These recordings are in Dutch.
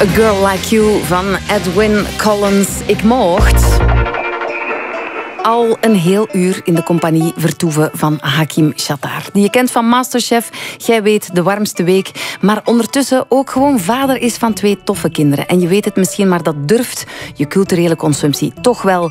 A Girl Like You van Edwyn Collins. Ik mocht al een heel uur in de compagnie vertoeven van Hakim Shatar. Die je kent van Masterchef, jij weet de warmste week, maar ondertussen ook gewoon vader is van 2 toffe kinderen. En je weet het misschien, maar dat durft je culturele consumptie toch wel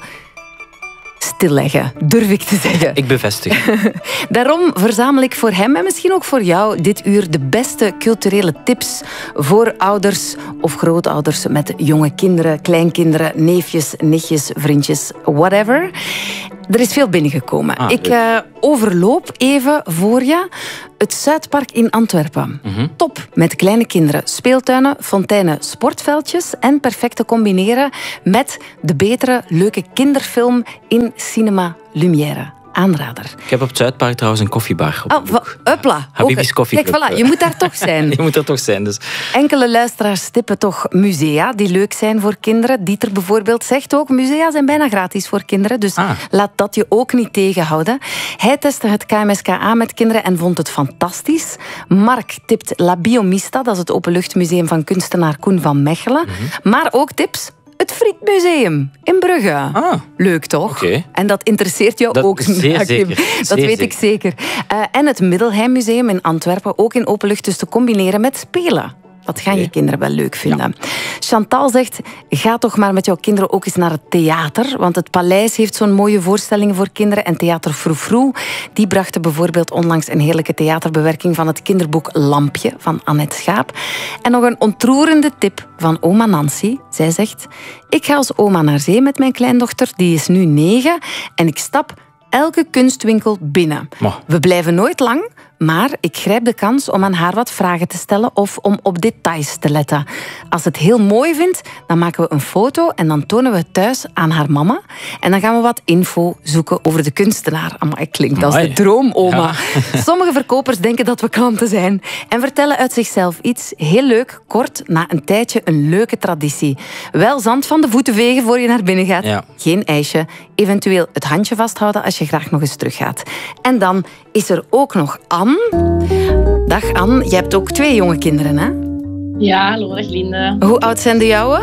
stilleggen, durf ik te zeggen. Ik bevestig. Daarom verzamel ik voor hem en misschien ook voor jou dit uur de beste culturele tips voor ouders of grootouders met jonge kinderen, kleinkinderen, neefjes, nichtjes, vriendjes, whatever. Er is veel binnengekomen. Ik overloop even voor je het Zuidpark in Antwerpen. Top, met kleine kinderen. Speeltuinen, fonteinen, sportveldjes en perfect te combineren met de betere, leuke kinderfilm in Cinema Lumière. Aanrader. Ik heb op het Zuidpark trouwens een koffiebar. Hupla. Habibi's Koffieclub. Kijk, voilà, je moet daar toch zijn. Je moet er toch zijn. Dus. Enkele luisteraars tippen toch musea die leuk zijn voor kinderen. Dieter bijvoorbeeld zegt ook, musea zijn bijna gratis voor kinderen. Dus laat dat je ook niet tegenhouden. Hij testte het KMSKA met kinderen en vond het fantastisch. Mark tipt La Biomista, dat is het openluchtmuseum van kunstenaar Koen van Mechelen. Maar ook tips... Het Frietmuseum in Brugge. Leuk, toch? Okay. En dat interesseert jou dat ook. Zeer zeker. Dat weet ik zeker. En het Middelheimmuseum in Antwerpen, ook in openlucht, dus te combineren met spelen. Dat gaan je kinderen wel leuk vinden. Ja. Chantal zegt, ga toch maar met jouw kinderen ook eens naar het theater. Want het Paleis heeft zo'n mooie voorstellingen voor kinderen. En Theater Froufrou, die brachten bijvoorbeeld onlangs een heerlijke theaterbewerking van het kinderboek Lampje van Annette Schaap. En nog een ontroerende tip van oma Nancy. Zij zegt, ik ga als oma naar zee met mijn kleindochter. Die is nu 9. En ik stap elke kunstwinkel binnen. We blijven nooit lang, maar ik grijp de kans om aan haar wat vragen te stellen of om op details te letten. Als ze het heel mooi vindt, dan maken we een foto en dan tonen we het thuis aan haar mama. En dan gaan we wat info zoeken over de kunstenaar. Amai, klinkt als de droomoma. Ja. Sommige verkopers denken dat we klanten zijn en vertellen uit zichzelf iets. Heel leuk, kort, na een tijdje een leuke traditie. Wel zand van de voeten vegen voor je naar binnen gaat. Ja. Geen ijsje. Eventueel het handje vasthouden als je graag nog eens teruggaat. En dan is er ook nog Anne. Dag Anne, jij hebt ook 2 jonge kinderen, hè? Ja, hallo, dag Linde. Hoe oud zijn de jouwe?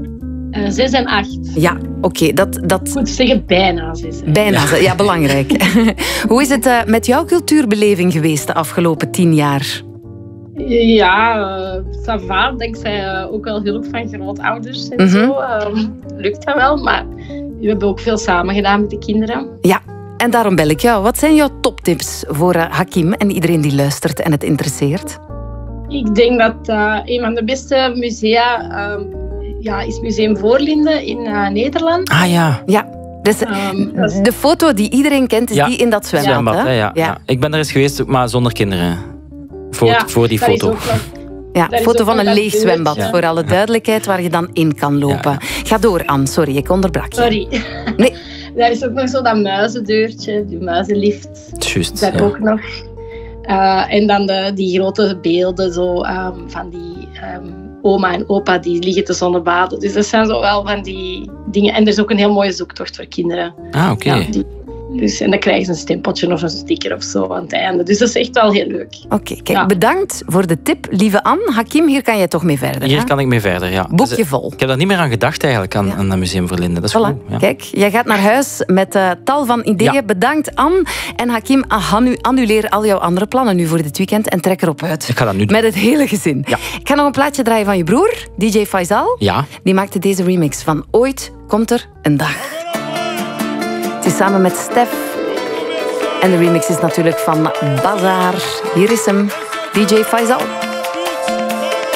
6 en 8. Ja, oké. Dat... Ik moet zeggen, bijna 6. Bijna, ja, belangrijk. Hoe is het met jouw cultuurbeleving geweest de afgelopen 10 jaar? Ja, ça va. Dankzij ook wel hulp van grootouders en zo. Lukt dat wel, maar we hebben ook veel samen gedaan met de kinderen. Ja. En daarom bel ik jou. Wat zijn jouw toptips voor Hakim en iedereen die luistert en het interesseert? Ik denk dat een van de beste musea is Museum Voorlinden in Nederland. Ja. Dus de foto die iedereen kent, is die in dat zwembad. Hè? Ja. Ik ben er eens geweest, maar zonder kinderen. Voor die foto. Ja, foto van een leeg zwembad, voor alle duidelijkheid, waar je dan in kan lopen. Ja. Ga door, Anne. Sorry, ik onderbrak je. Sorry. Nee. Daar is ook nog zo dat muizendeurtje, die muizenlift. Juist. Dat ook nog. En dan die grote beelden zo, van die oma en opa die liggen te zonnebaden. Dus dat zijn zo wel van die dingen. En er is ook een heel mooie zoektocht voor kinderen. Oké. Ja, dus, en dan krijgen ze een stempeltje of een sticker of zo aan het einde. Dus dat is echt wel heel leuk. Oké, kijk, bedankt voor de tip, lieve Anne. Hakim, hier kan jij toch mee verder? Hier kan ik mee verder, ja. Boekje vol. Ik heb daar niet meer aan gedacht eigenlijk, aan het Museum Voorlinden. Dat is goed. Ja. Kijk, jij gaat naar huis met tal van ideeën. Ja. Bedankt, Anne. En Hakim, annuleer al jouw andere plannen nu voor dit weekend en trek erop uit. Ik ga dat nu doen. Met het hele gezin. Ja. Ik ga nog een plaatje draaien van je broer, DJ Faisal. Ja. Die maakte deze remix van Ooit komt er een dag. Het is samen met Stef. En de remix is natuurlijk van Bazaar. Hier is hem, DJ Faisal.